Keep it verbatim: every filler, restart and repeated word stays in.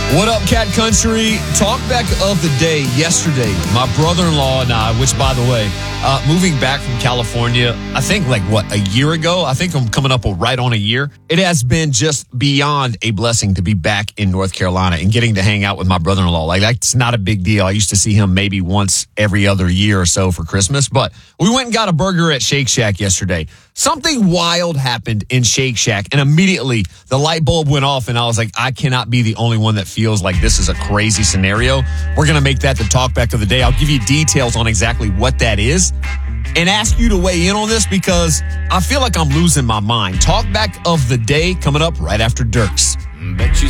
What up, Cat Country? Talkback of the day yesterday. My brother-in-law and I, which, by the way, uh, moving back from California, I think like, what, a year ago? I think I'm coming up right on a year. It has been just beyond a blessing to be back in North Carolina and getting to hang out with my brother-in-law. Like, that's not a big deal. I used to see him maybe once every other year or so for Christmas. But we went and got a burger at Shake Shack yesterday. Something wild happened in Shake Shack, and immediately the light bulb went off, and I was like, I cannot be the only one that feels like this is a crazy scenario. We're going to make that the talkback of the day. I'll give you details on exactly what that is and ask you to weigh in on this because I feel like I'm losing my mind. Talkback of the day coming up right after Dirks. Bet you